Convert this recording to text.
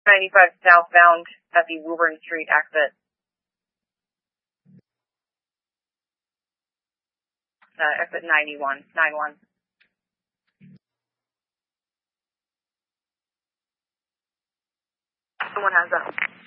95 southbound at the Woburn Street exit. Exit 91. Someone has that.